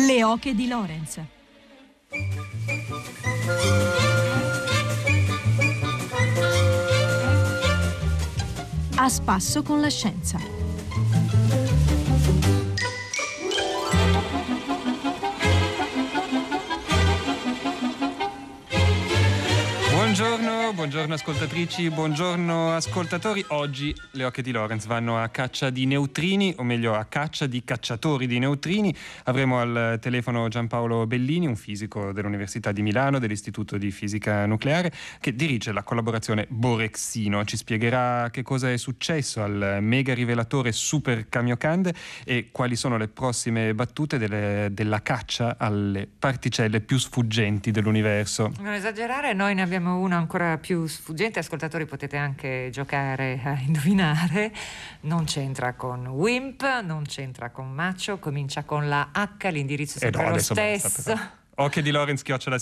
Le oche di Lorenz. A spasso con la scienza. Buongiorno ascoltatrici, buongiorno ascoltatori. Oggi le oche di Lorenz vanno a caccia di neutrini, o meglio a caccia di cacciatori di neutrini. Avremo al telefono Giampaolo Bellini, un fisico dell'Università di Milano, dell'Istituto di Fisica Nucleare, che dirige la collaborazione Borexino. Ci spiegherà che cosa è successo al mega rivelatore Super Kamiokande e quali sono le prossime battute della caccia alle particelle più sfuggenti dell'universo. Non esagerare, noi ne abbiamo una ancora più sfuggente. Ascoltatori, potete anche giocare a indovinare. Non c'entra con WIMP, non c'entra con Macho, comincia con la H, l'indirizzo è sempre lo stesso. Oche di Lorenz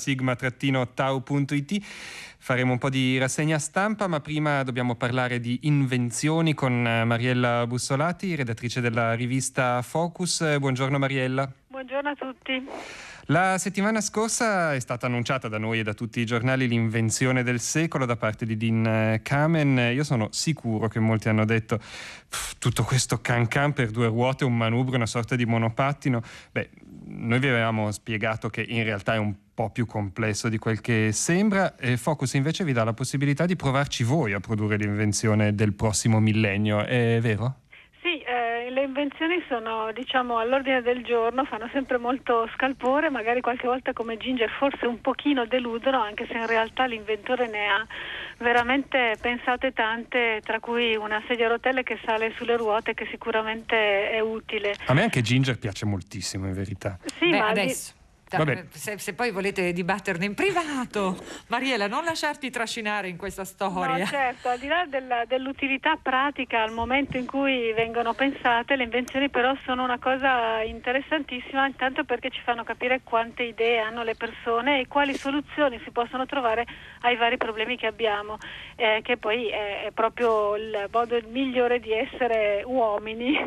@sigma-tau.it. Faremo un po' di rassegna stampa, ma prima dobbiamo parlare di invenzioni con Mariella Bussolati, redattrice della rivista Focus. Buongiorno Mariella. Buongiorno a tutti. La settimana scorsa è stata annunciata da noi e da tutti i giornali l'invenzione del secolo da parte di Dean Kamen. Io sono sicuro che molti hanno detto tutto questo can-can per 2 ruote, un manubrio, una sorta di monopattino. Noi vi avevamo spiegato che in realtà è un po' più complesso di quel che sembra, e Focus invece vi dà la possibilità di provarci voi a produrre l'invenzione del prossimo millennio, è vero? Sì, le invenzioni sono, all'ordine del giorno, fanno sempre molto scalpore, magari qualche volta come Ginger forse un pochino deludono, anche se in realtà l'inventore ne ha veramente pensate tante, tra cui una sedia a rotelle che sale sulle ruote, che sicuramente è utile. A me anche Ginger piace moltissimo, in verità. Sì, ma adesso se poi volete dibatterne in privato, Mariella, non lasciarti trascinare in questa storia. No, certo, al di là dell'utilità pratica al momento in cui vengono pensate, le invenzioni però sono una cosa interessantissima, intanto perché ci fanno capire quante idee hanno le persone e quali soluzioni si possono trovare ai vari problemi che abbiamo, che poi è proprio il modo migliore di essere uomini.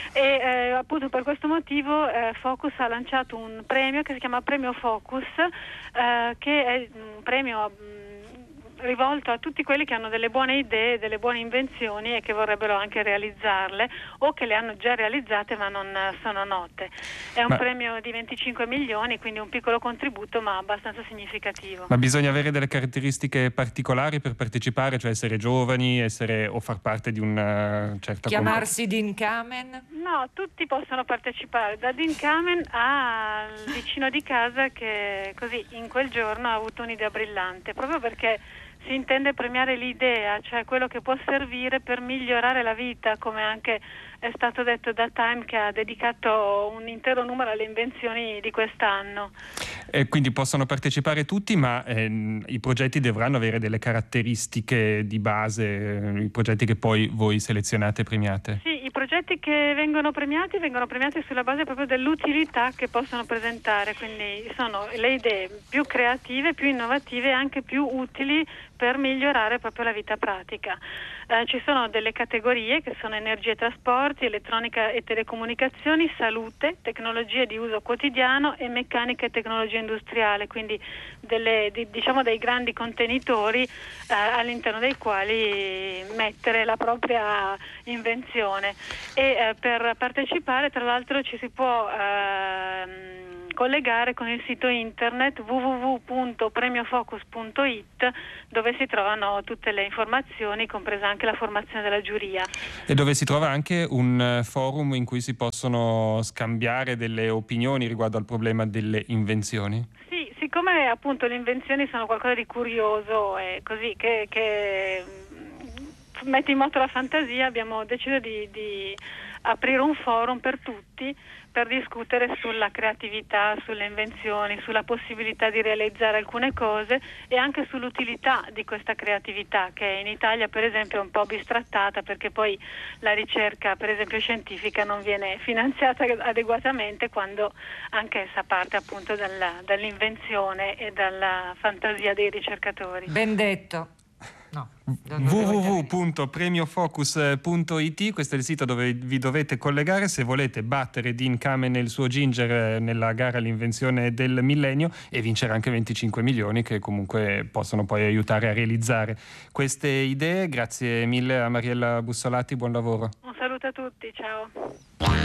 E appunto per questo motivo Focus ha lanciato un premio che si chiama Premio Focus, che è un premio rivolto a tutti quelli che hanno delle buone idee, delle buone invenzioni e che vorrebbero anche realizzarle o che le hanno già realizzate ma non sono note. È un premio di 25 milioni, quindi un piccolo contributo ma abbastanza significativo. Ma bisogna avere delle caratteristiche particolari per partecipare, cioè essere giovani, o far parte di una certa... Chiamarsi Dean Kamen? No, tutti possono partecipare, da Dean Kamen al vicino di casa che così in quel giorno ha avuto un'idea brillante, proprio perché si intende premiare l'idea, cioè quello che può servire per migliorare la vita, come anche è stato detto da Time, che ha dedicato un intero numero alle invenzioni di quest'anno. E quindi possono partecipare tutti, ma i progetti dovranno avere delle caratteristiche di base, i progetti che poi voi selezionate e premiate? Sì, i progetti che vengono premiati sulla base proprio dell'utilità che possono presentare, quindi sono le idee più creative, più innovative e anche più utili per migliorare proprio la vita pratica. Ci sono delle categorie che sono energia e trasporti, elettronica e telecomunicazioni, salute, tecnologie di uso quotidiano e meccanica e tecnologia industriale, quindi dei grandi contenitori all'interno dei quali mettere la propria invenzione. E per partecipare, tra l'altro, ci si può collegare con il sito internet www.premiofocus.it, dove si trovano tutte le informazioni, compresa anche la formazione della giuria. E dove si trova anche un forum in cui si possono scambiare delle opinioni riguardo al problema delle invenzioni? Sì, siccome appunto le invenzioni sono qualcosa di curioso e così che mette in moto la fantasia, abbiamo deciso di aprire un forum per tutti per discutere sulla creatività, sulle invenzioni, sulla possibilità di realizzare alcune cose e anche sull'utilità di questa creatività, che in Italia per esempio è un po' bistrattata, perché poi la ricerca per esempio scientifica non viene finanziata adeguatamente, quando anche essa parte appunto dall'invenzione e dalla fantasia dei ricercatori. Ben detto. No. www.premiofocus.it, questo è il sito dove vi dovete collegare se volete battere Dean Kamen e il suo Ginger nella gara all'invenzione del millennio e vincere anche 25 milioni che comunque possono poi aiutare a realizzare queste idee. Grazie mille a Mariella Bussolati, buon lavoro. Un saluto a tutti, ciao.